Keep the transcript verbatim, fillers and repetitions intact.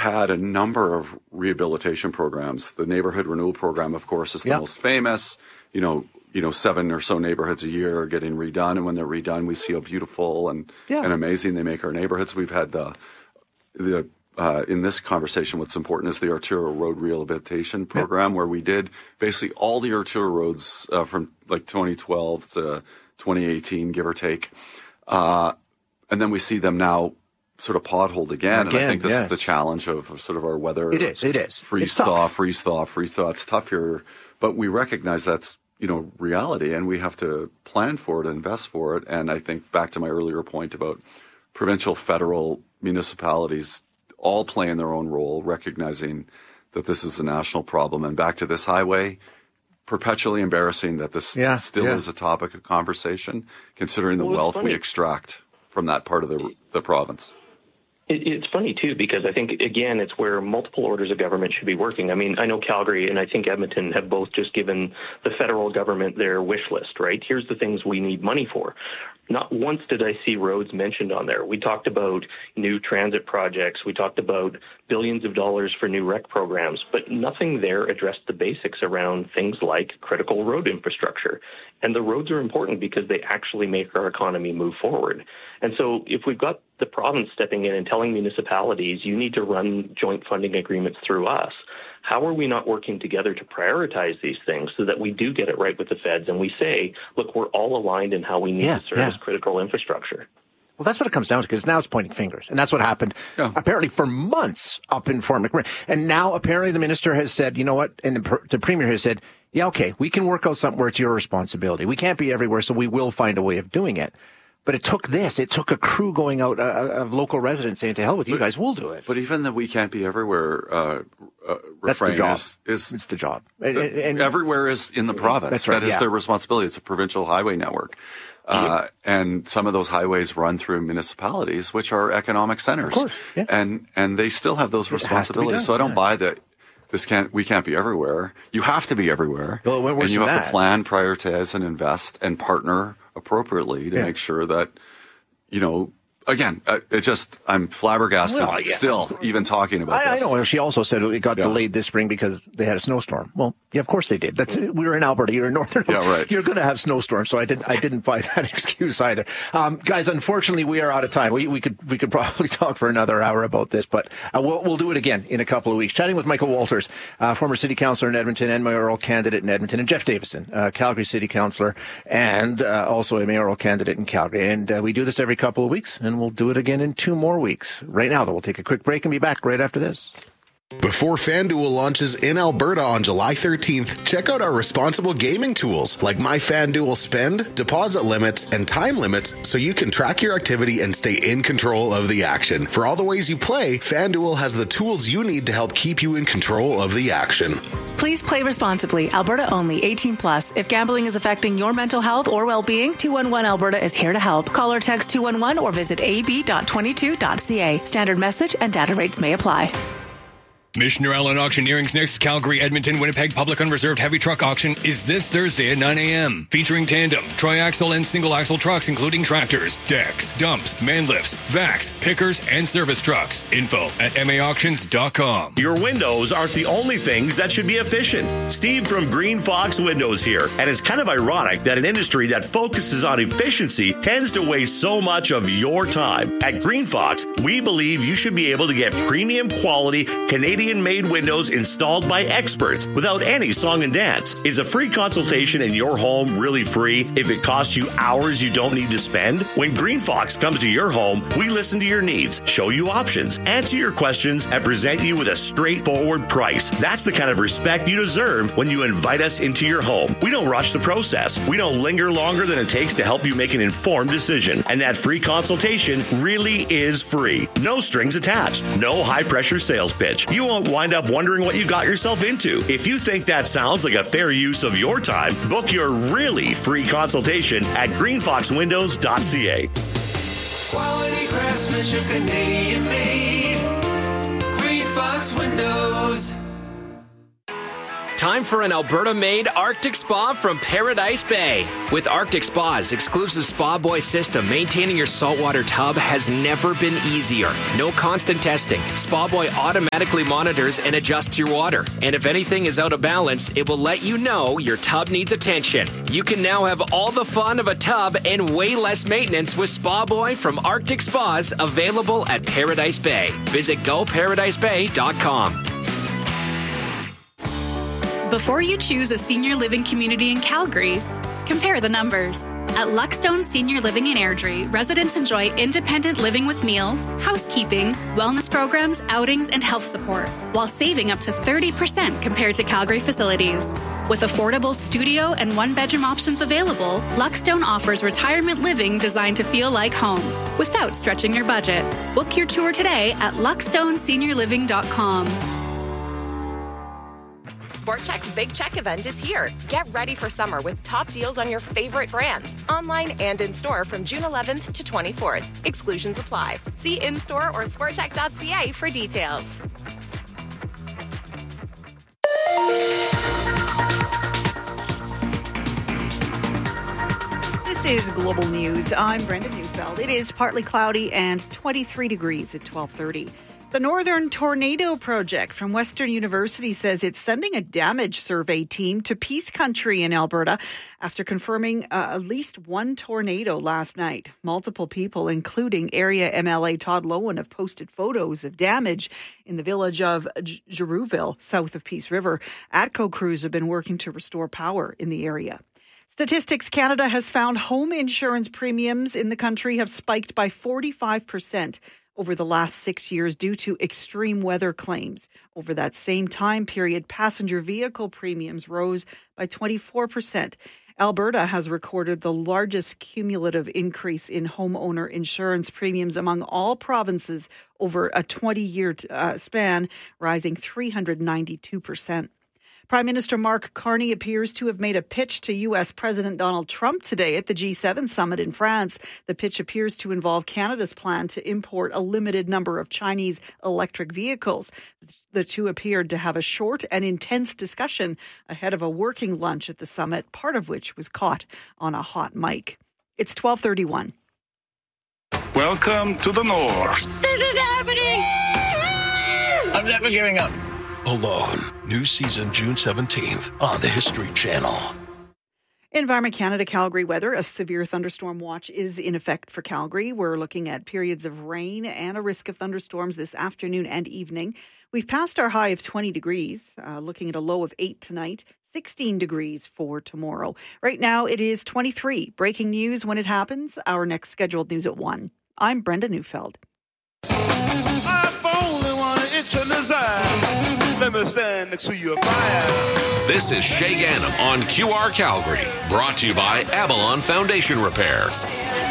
had a number of rehabilitation programs. The neighborhood renewal program, of course, is the yep. most famous. You know, you know, seven or so neighborhoods a year are getting redone, and when they're redone, we see how beautiful and yeah. and amazing they make our neighborhoods. We've had the the uh, in this conversation, what's important is the Arturo Road Rehabilitation Program, yep. where we did basically all the Arturo roads uh, from like twenty twelve to twenty eighteen, give or take, uh, and then we see them now sort of potholed again, again and I think this yes. is the challenge of, of sort of our weather. It is, it is. Freeze it's thaw, tough. freeze thaw, freeze thaw. It's tough here, but we recognize that's, you know, reality, and we have to plan for it, invest for it. And I think back to my earlier point about provincial, federal, municipalities all playing their own role, recognizing that this is a national problem. And back to this highway, perpetually embarrassing that this yeah, still yeah. is a topic of conversation, considering the well, wealth funny. we extract from that part of the the province. It, it's funny, too, because I think, again, it's where multiple orders of government should be working. I mean, I know Calgary and I think Edmonton have both just given the federal government their wish list, right? Here's the things we need money for. Not once did I see roads mentioned on there. We talked about new transit projects. We talked about billions of dollars for new rec programs, but nothing there addressed the basics around things like critical road infrastructure. And the roads are important because they actually make our economy move forward. And so if we've got the province stepping in and telling municipalities, you need to run joint funding agreements through us, how are we not working together to prioritize these things so that we do get it right with the feds and we say, look, we're all aligned in how we need yeah, to service yeah. critical infrastructure? Well, that's what it comes down to, because now it's pointing fingers. And that's what happened yeah. apparently for months up in Fort McMurray. And now apparently the minister has said, you know what, and the, the premier has said, yeah, okay, we can work out something where it's your responsibility. We can't be everywhere, so we will find a way of doing it. But it took this. It took a crew going out uh, of local residents saying, to hell with you but, guys, we'll do it. But even that we can't be everywhere uh, uh, That's the job. Is, is it's the job. And, and, everywhere is in the province. That's right, that is yeah. their responsibility. It's a provincial highway network. Uh, yeah. And some of those highways run through municipalities, which are economic centers. Of course, yeah. And and they still have those it responsibilities. Done, so I don't yeah. buy that this can't we can't be everywhere. You have to be everywhere. Well, it went worse and you than have that. to plan, prioritize, and invest and partner appropriately to yeah. make sure that, you know, again, uh, it just, I'm flabbergasted well, yeah. still even talking about I, this. I know. She also said it got yeah. delayed this spring because they had a snowstorm. Well, yeah, of course they did. That's we were in Alberta. You're in Northern. Yeah, right. You're going to have snowstorms. So I didn't. I didn't buy that excuse either. Um, guys, unfortunately, we are out of time. We we could we could probably talk for another hour about this, but uh, we'll we'll do it again in a couple of weeks. Chatting with Michael Walters, uh, former city councillor in Edmonton and mayoral candidate in Edmonton, and Jeff Davison, uh, Calgary city councillor and uh, also a mayoral candidate in Calgary. And uh, we do this every couple of weeks, and we'll do it again in two more weeks. Right now, though, we'll take a quick break and be back right after this. Before FanDuel launches in Alberta on July thirteenth, check out our responsible gaming tools like My FanDuel Spend, deposit limits, and time limits so you can track your activity and stay in control of the action. For all the ways you play, FanDuel has the tools you need to help keep you in control of the action. Please play responsibly. Alberta only. eighteen plus. If gambling is affecting your mental health or well-being, two one one Alberta is here to help. Call or text two one one or visit a b dot twenty-two dot c a. Standard message and data rates may apply. Missioner Allen Auctioneering's next Calgary, Edmonton, Winnipeg Public Unreserved Heavy Truck Auction is this Thursday at nine a.m. Featuring tandem, tri-axle, and single-axle trucks, including tractors, decks, dumps, man lifts, vacs, pickers, and service trucks. Info at m a auctions dot com. Your windows aren't the only things that should be efficient. Steve from Green Fox Windows here. And it's kind of ironic that an industry that focuses on efficiency tends to waste so much of your time. At Green Fox, we believe you should be able to get premium quality Canadian made windows installed by experts without any song and dance. Is a free consultation in your home really free if it costs you hours you don't need to spend? When Green Fox comes to your home, we listen to your needs, show you options, answer your questions, and present you with a straightforward price. That's the kind of respect you deserve when you invite us into your home. We don't rush the process. We don't linger longer than it takes to help you make an informed decision. And that free consultation really is free. No strings attached. No high-pressure sales pitch. You won't wind up wondering what you got yourself into. If you think that sounds like a fair use of your time, book your really free consultation at green fox windows dot c a. Quality craftsmanship, Canadian made. Green Fox Windows. time for an Alberta-made Arctic Spa from Paradise Bay. With Arctic Spa's exclusive Spa Boy system, maintaining your saltwater tub has never been easier. No constant testing. Spa Boy automatically monitors and adjusts your water. And if anything is out of balance, it will let you know your tub needs attention. You can now have all the fun of a tub and way less maintenance with Spa Boy from Arctic Spas, available at Paradise Bay. Visit go paradise bay dot com. Before you choose a senior living community in Calgary, compare the numbers. At Luckstone Senior Living in Airdrie, residents enjoy independent living with meals, housekeeping, wellness programs, outings, and health support, while saving up to thirty percent compared to Calgary facilities. With affordable studio and one-bedroom options available, Luckstone offers retirement living designed to feel like home, without stretching your budget. Book your tour today at luckstone senior living dot com. Sport Chek's Big Check event is here. Get ready for summer with top deals on your favorite brands, online and in-store from June eleventh to twenty-fourth. Exclusions apply. See in-store or sport chek dot c a for details. This is Global News. I'm Brenda Neufeld. It is partly cloudy and twenty-three degrees at twelve thirty. The Northern Tornado Project from Western University says it's sending a damage survey team to Peace Country in Alberta after confirming uh, at least one tornado last night. Multiple people, including area M L A Todd Loewen, have posted photos of damage in the village of J- Girouville, south of Peace River. ATCO crews have been working to restore power in the area. Statistics Canada has found home insurance premiums in the country have spiked by forty-five percent over the last six years due to extreme weather claims. Over that same time period, passenger vehicle premiums rose by twenty-four percent. Alberta has recorded the largest cumulative increase in homeowner insurance premiums among all provinces over a twenty-year uh, span, rising three hundred ninety-two percent. Prime Minister Mark Carney appears to have made a pitch to U S President Donald Trump today at the G seven summit in France. The pitch appears to involve Canada's plan to import a limited number of Chinese electric vehicles. The two appeared to have a short and intense discussion ahead of a working lunch at the summit, part of which was caught on a hot mic. It's twelve thirty-one. Welcome to the North. This is happening! I'm never giving up. Alone. New season June seventeenth on the History Channel. Environment Canada Calgary weather. A severe thunderstorm watch is in effect for Calgary. We're looking at periods of rain and a risk of thunderstorms this afternoon and evening. We've passed our high of twenty degrees, uh, looking at a low of eight tonight, sixteen degrees for tomorrow. Right now it is twenty-three. Breaking news when it happens. Our next scheduled news at one. I'm Brenda Neufeld. Let me stand next to your fire. This is Shay Gannam on Q R Calgary, brought to you by Avalon Foundation Repairs.